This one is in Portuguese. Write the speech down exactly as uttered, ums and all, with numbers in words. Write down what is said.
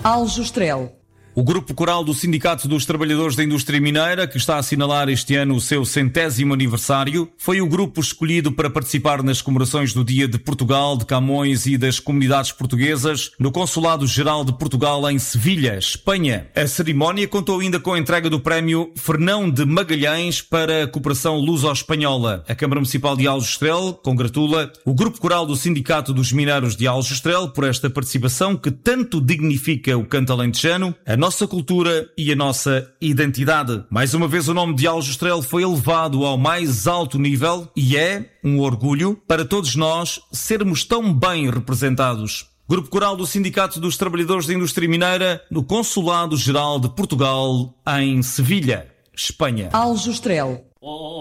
Aljustrel. O Grupo Coral do Sindicato dos Trabalhadores da Indústria Mineira, que está a assinalar este ano o seu centésimo aniversário, foi o grupo escolhido para participar nas comemorações do Dia de Portugal, de Camões e das comunidades portuguesas no Consulado-Geral de Portugal em Sevilha, Espanha. A cerimónia contou ainda com a entrega do prémio Fernão de Magalhães para a cooperação luso-espanhola. A Câmara Municipal de Aljustrel congratula o Grupo Coral do Sindicato dos Mineiros de Aljustrel por esta participação que tanto dignifica o canto alentejano, a nossa cultura e a nossa identidade. Mais uma vez o nome de Aljustrel foi elevado ao mais alto nível e é um orgulho para todos nós sermos tão bem representados. Grupo Coral do Sindicato dos Trabalhadores da Indústria Mineira no Consulado-Geral de Portugal em Sevilha, Espanha. Aljustrel.